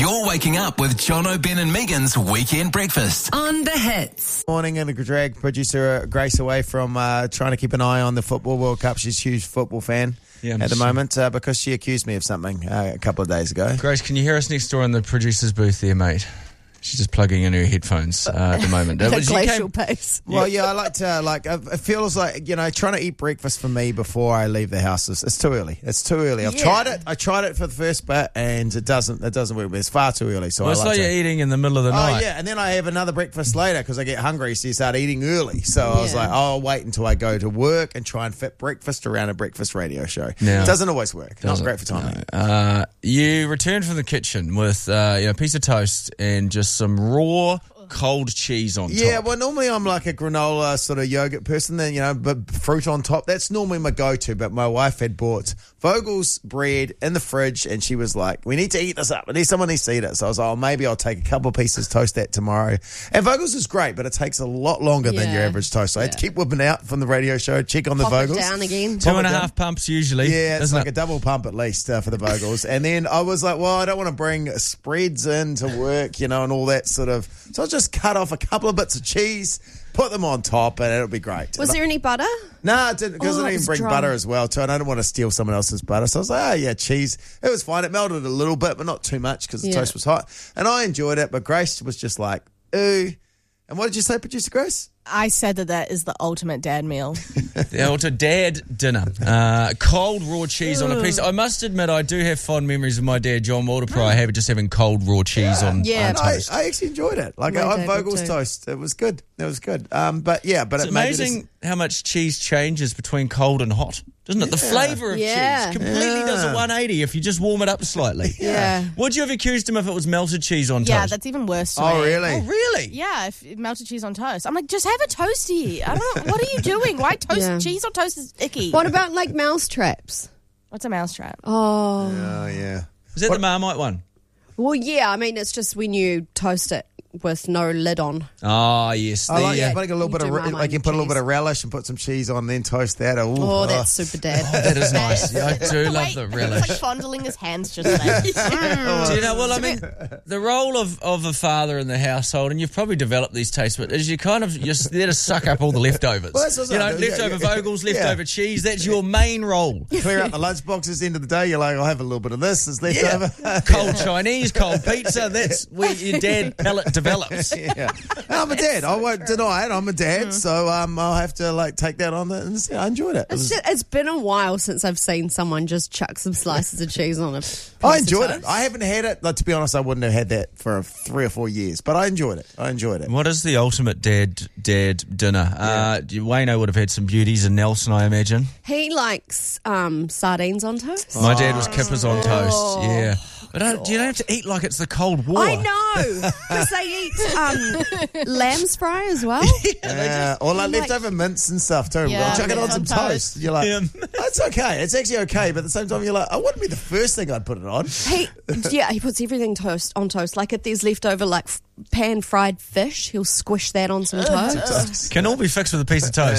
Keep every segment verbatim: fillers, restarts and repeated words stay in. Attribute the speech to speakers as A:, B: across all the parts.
A: You're waking up with Jono, Ben and Megan's Weekend Breakfast
B: on The Hits.
C: Morning, and drag producer Grace away from uh, trying to keep an eye on the Football World Cup. She's a huge football fan
D: yeah,
C: at the
D: sure.
C: moment uh, because she accused me of something uh, a couple of days ago.
D: Grace, can you hear us next door in the producer's booth there, mate? She's just plugging in her headphones uh, at the moment.
E: At
D: Was- you
E: glacial
D: came-
E: pace.
C: Well, yeah, I like to, like, it feels like, you know, trying to eat breakfast for me before I leave the house is it's too early. It's too early. I've
E: Yeah.
C: tried it. I tried it for the first bit and it doesn't, it doesn't work. It's far too early. So
D: Well,
C: I
D: it's
C: like
D: like
C: to,
D: you're eating in the middle of the
C: Oh,
D: night.
C: yeah, and then I have another breakfast later because I get hungry, so you start eating early. So I was
E: Yeah.
C: like, oh, I'll wait until I go to work and try and fit breakfast around a breakfast radio show.
D: No.
C: It doesn't always work. Not
D: Doesn't-
C: great for timing.
D: no. Uh, you returned from the kitchen with uh, you know, a piece of toast and just some raw cold cheese on
C: Yeah,
D: top.
C: well, normally I'm like a granola sort of yogurt person, then, you know, but fruit on top. That's normally my go-to, but my wife had bought Vogel's bread in the fridge, and she was like, we need to eat this up. I need someone needs to eat it. So I was like, oh, maybe I'll take a couple of pieces, toast that tomorrow. And Vogel's is great, but it takes a lot longer than your
E: Yeah.
C: average toast. So I had to keep whipping out from the radio show, check on the
E: Pop it
C: Vogels.
E: down again.
D: Two and a
C: Pop it
D: half pumps usually.
C: Yeah, it's
D: isn't
C: like
D: it?
C: a double pump at least uh, for the Vogels. And then I was like, well, I don't want to bring spreads in to work, you know, and all that sort of. So I just cut off a couple of bits of cheese, put them on top, and it'll be great.
E: Was there any butter?
C: No, I didn't, because
E: Oh,
C: I
E: it
C: didn't
E: was
C: bring
E: dry.
C: butter as well, too. And I didn't want to steal someone else's butter. So I was like, oh, yeah, cheese. It was fine. It melted a little bit, but not too much because the
E: Yeah.
C: toast was hot. And I enjoyed it, but Grace was just like, ooh. And what did you say, Producer Grace?
F: I said that that is the ultimate dad meal.
D: The ultra dad dinner. Uh, cold raw cheese on a piece. I must admit, I do have fond memories of my dad, John Mulderpry, have just having cold raw cheese on,
E: Yeah.
D: on
C: And I,
D: toast.
C: I actually enjoyed it. Like,
E: My
C: I
E: dad
C: Vogel's
E: did too.
C: toast. It was good. It was good. Um, But yeah, but
D: It's
C: it made it
D: amazing how much cheese changes between cold and hot, doesn't it? The flavour of
E: Yeah.
D: cheese completely does a
C: Yeah.
D: one eighty if you just warm it up slightly.
E: Yeah.
D: Would you have accused him if it was melted cheese on
F: Yeah,
D: toast?
F: that's even worse to
C: Oh,
F: me.
C: really?
D: Oh, really?
F: Yeah, if if melted cheese on toast. I'm like, just have a toasty. I don't. What are you doing? Why toast
E: Yeah.
F: cheese on toast is icky.
E: What about like mouse traps?
F: What's a mousetrap?
E: Oh.
C: Oh, yeah.
D: Is that the Marmite one?
E: Well, yeah. I mean, it's just when you toast it with no lid on.
D: Oh, yes.
C: I like
D: the,
C: yeah,
D: uh,
C: put a little
E: You
C: bit of
E: do
C: re-
E: Marmite
C: like you put a little
E: cheese.
C: bit of relish and put some cheese on, then toast that. Ooh,
E: Oh, that's super dad.
D: that is nice. Yeah, I do
F: The
D: love
F: way-
D: the
F: It's
D: relish.
F: like fondling his hands just there.
D: Do you know, well, I mean, the role of, of a father in the household, and you've probably developed these tastes, but is you kind of, you're there to suck up all the leftovers.
C: Well, that's what
D: you know,
C: I do, yeah,
D: leftover
C: yeah.
D: Vogels,
C: Yeah.
D: leftover cheese, that's your main role.
C: clear out the lunch boxes. End of the day, you're like, I'll have a little bit of this. It's left
D: Yeah.
C: over.
D: Cold Chinese, cold pizza, that's where your dad palate develops.
C: Yeah, I'm a dad. I won't deny it. I'm a dad, so um, I'll have to like take that on. The, and I enjoyed it. It
E: It's,
C: was-
E: just, it's been a while since I've seen someone just chuck some slices of cheese on a piece
C: I
E: of
C: enjoyed it.
E: toast.
C: I haven't had it. Like, to be honest, I wouldn't have had that for three or four years, but I enjoyed it. I enjoyed it.
D: What is the ultimate dad dad dinner? Uh, Wayno would have had some beauties in Nelson, I imagine.
E: He likes um, sardines on toast.
D: My dad was kippers on toast, yeah. But I, you don't have to eat like it's the Cold War.
E: I know, because they eat um, lamb's fry as well.
C: Yeah, or like
E: like-
C: leftover mince and stuff too.
F: Yeah,
C: I'll chuck it on
F: yeah.
C: some
F: On
C: toast.
F: toast.
C: You're like,
D: Yeah.
C: that's okay. It's actually okay, but at the same time, you're like, I wouldn't be the first thing I'd put it on.
E: He, yeah, he puts everything toast on toast. Like if there's leftover like f- pan fried fish, he'll squish that on some toast.
D: Can all be fixed with a piece of toast.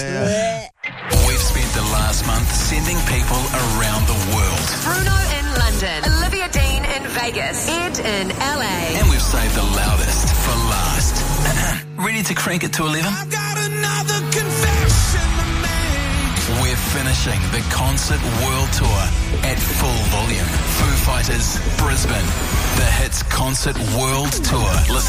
A: We've spent the last month sending people around the world,
B: Bruno in London, Olivia Dean in Vegas, Ed in L A.
A: and we've saved the loudest for last. Ready to crank it to eleven?
G: I've got another confession to make.
A: We're finishing the concert world tour at full volume. Foo Fighters, Brisbane. The Hits Concert World Tour. Listen